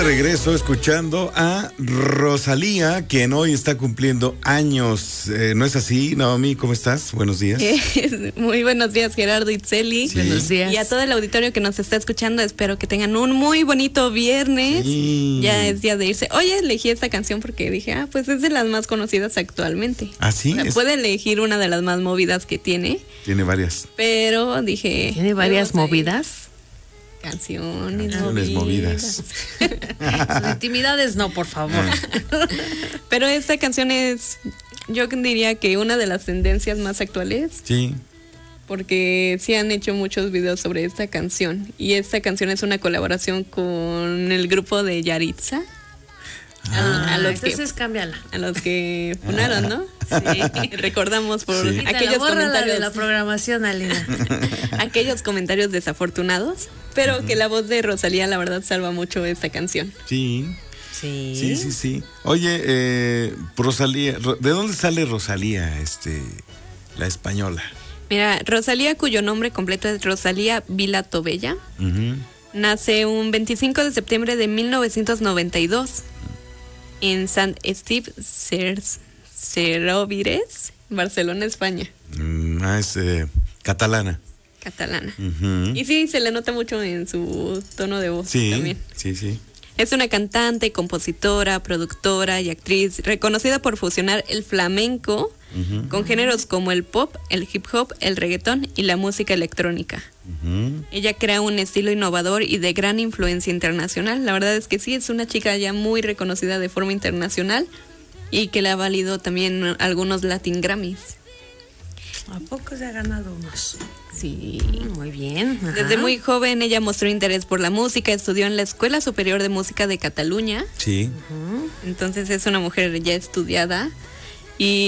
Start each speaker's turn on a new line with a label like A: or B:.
A: regreso escuchando a Rosalía, quien hoy está cumpliendo años. ¿No es así, Naomi? ¿Cómo estás? Buenos días.
B: Muy buenos días, Gerardo Itzeli.
A: Sí.
B: Buenos días. Y a todo el auditorio que nos está escuchando, espero que tengan un muy bonito viernes.
A: Sí.
B: Ya es día de irse. Hoy elegí esta canción porque dije, pues es de las más conocidas actualmente.
A: ¿Ah, sí?
B: O sea, puede elegir una de las más movidas que tiene.
A: Tiene varias.
B: Pero dije...
C: ¿Tiene varias movidas?
B: Canciones movidas.
C: Sus intimidades no, por favor.
B: Pero esta canción es, yo diría que una de las tendencias más actuales.
A: Sí.
B: Porque sí han hecho muchos videos sobre esta canción. Y esta canción es una colaboración con el grupo de Yaritza.
C: Entonces cámbiala.
B: A los que funaron, ¿no? Sí. Recordamos por
A: Sí.
B: aquellos comentarios
C: de la programación, Alina.
B: aquellos comentarios desafortunados. Pero que la voz de Rosalía, la verdad, salva mucho esta canción.
A: Sí.
C: Sí.
A: Sí. Oye, Rosalía, ¿de dónde sale Rosalía, la española?
B: Mira, Rosalía, cuyo nombre completo es Rosalía Vila Tobella, nace un 25 de septiembre de 1992 en Sant Esteve Sesrovires, Barcelona, España.
A: Es catalana.
B: Catalana. Y sí, se le nota mucho en su tono de voz también.
A: Sí.
B: Es una cantante, compositora, productora y actriz reconocida por fusionar el flamenco con géneros como el pop, el hip hop, el reggaetón y la música electrónica. Ella crea un estilo innovador y de gran influencia internacional. La verdad es que sí, es una chica ya muy reconocida de forma internacional y que le ha valido también algunos Latin Grammys.
C: ¿A poco se ha ganado unos?
B: Sí.
C: Muy bien. Ajá.
B: Desde muy joven ella mostró interés por la música, estudió en la Escuela Superior de Música de Cataluña.
A: Sí.
B: Entonces es una mujer ya estudiada y